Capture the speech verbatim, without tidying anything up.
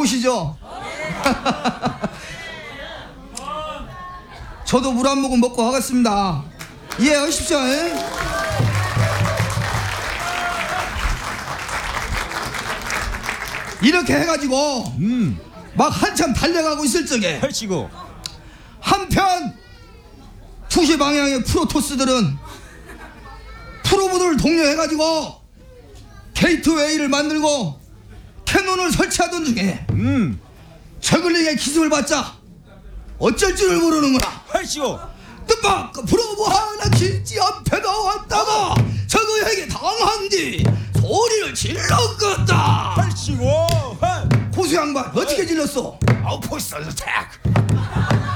좋으시죠? 저도 물 한 모금 먹고 가겠습니다. 이해하십시오. 에? 이렇게 해가지고 음. 막 한참 달려가고 있을 적에 펼치고 한편 투시 방향의 프로토스들은 프로브를 독려해가지고 게이트웨이를 만들고 캐논을 설치하던 중에 음. 저글링의 기습을 받자 어쩔 줄을 모르는구나. 펼치고 뜻밖 프로브 하나 길지 앞에 나왔다가 저그에게 당한 뒤 소리를 질렀겠다. 펼치고 고수 양반 어떻게 질렀어? 아웃포스트 어택